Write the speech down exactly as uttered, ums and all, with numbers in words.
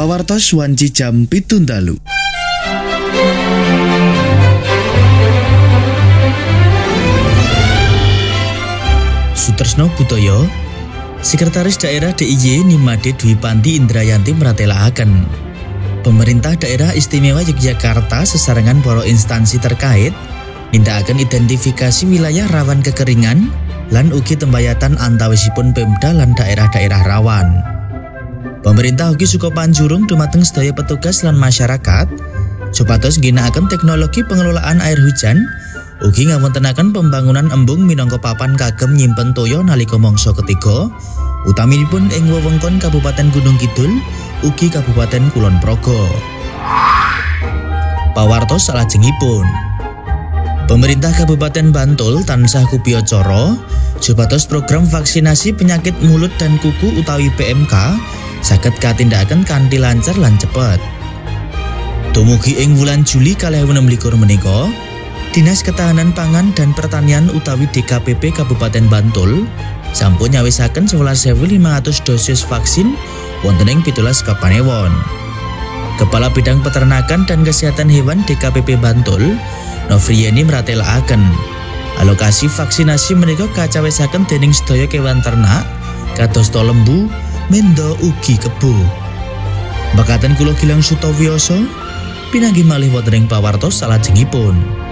Pawartos wanci jam pitu dalu. Sutresno Butoyo, Sekretaris Daerah D I Y Nimade Dwi Panti Indrayanti meratelaken pemerintah daerah istimewa Yogyakarta sesarengan para instansi terkait nindakaken identifikasi wilayah rawan kekeringan lan ugi tembayatan antawisipun Pemda lan daerah-daerah rawan. Pemerintah ugi suka panjurung dumateng sedaya petugas lan masyarakat supados ngginakaken teknologi pengelolaan air hujan ugi ngawontenaken pembangunan embung minangka papan kagem nyimpen toya nalika mangsa ketiga utaminipun ing wewengkon Kabupaten Gunung Kidul ugi Kabupaten Kulon Progo. Pawartos salajengipun Pemerintah Kabupaten Bantul tansah kupiyacara supados program vaksinasi penyakit mulut dan kuku utawi P M K saged katindakaken kanthi lancar lan cepet. Dumugi ing wulan Juli kalih ewu enem likur menika, Dinas Ketahanan Pangan dan Pertanian utawi D K P P Kabupaten Bantul sampun nyawisaken sewelas ewu lima atus dosis vaksin wonten ing pitulas kapanewon. Kepala Bidang Peternakan dan Kesehatan Hewan D K P P Bantul, Novrieni meratelaken alokasi vaksinasi menika kacawisaken dening sedaya kewan ternak kadosta lembu, menda ugi kebo. Makaten kula Gilang Sutawiyoso pinanggih malih wonten ing pawartos salajengipun.